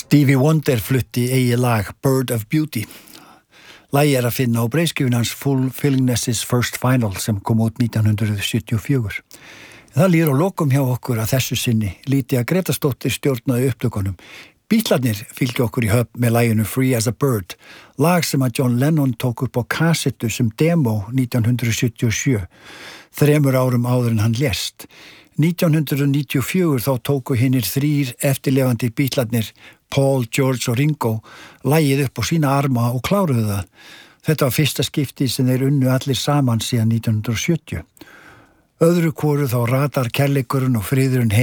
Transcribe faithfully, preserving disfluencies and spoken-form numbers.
Stevie Wonder flutti eigi lag Bird of Beauty. Lagið er að finna á breiðskjöfun hans Fulfillingness's First Final sem kom út nítján hundrað sjötíu og fjögur. Það líður á lokum hjá okkur að þessu sinni. Lítja Gretastóttir stjórnaði upptökunum. Bítlarnir fylgja okkur í höfn með laginu Free as a Bird, lag sem að John Lennon tók upp á kassettu sem demo nítján hundrað sjötíu og sjö, þremur árum áður en hann lést. nítján hundrað níutíu og fjögur þá tóku hinnir þrír eftirlifandi Bítlarnir, Paul, George og Ringo, lagið upp á sína arma og kláruðu það. Þetta var fyrsta skipti sem þeir unnu allir saman síðan nítján hundrað sjötíu. Öðru hvoru þá ratar kærleikurinn og friðurinn heim